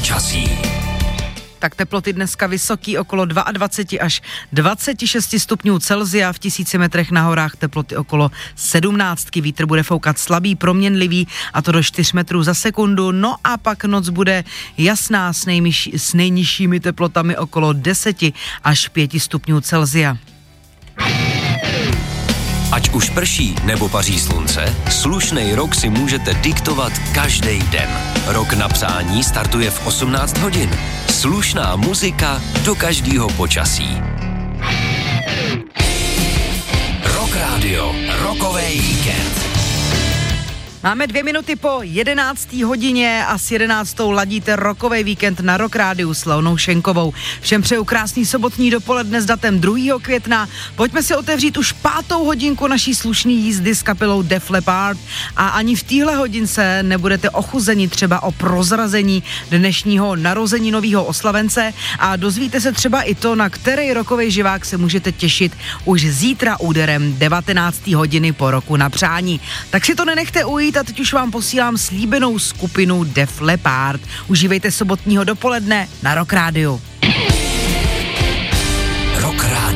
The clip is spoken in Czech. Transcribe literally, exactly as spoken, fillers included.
počasí. Tak teploty dneska vysoký, okolo dvacet dva až dvacet šest stupňů Celsia, v tisíci metrech na horách teploty okolo sedmnáctky, vítr bude foukat slabý, proměnlivý, a to do čtyř metrů za sekundu, no a pak noc bude jasná s, nejmyš, s nejnižšími teplotami okolo deset až pět stupňů Celsia. Ať už prší nebo paří slunce, slušnej rok si můžete diktovat každý den. Rok na přání startuje v osmnáct hodin. Slušná muzika do každého počasí. Rock Radio, rokovej víkend. Máme dvě minuty po jedenácté hodině a s jedenáctou ladíte rokovej víkend na Rock Rádiu s Leonou Šenkovou. Všem přeju krásný sobotní dopoledne s datem druhého května. Pojďme si otevřít už pátou hodinku naší slušný jízdy s kapelou Def Leppard a ani v téhle hodince nebudete ochuzeni třeba o prozrazení dnešního narozeninového oslavence a dozvíte se třeba i to, na který rokovej živák se můžete těšit už zítra úderem devatenácté hodiny po roku na přání. Tak si to nenechte ujít a teď už vám posílám slíbenou skupinu Def Leppard. Užívejte sobotního dopoledne na Rock Rádiu. Rock Rádiu.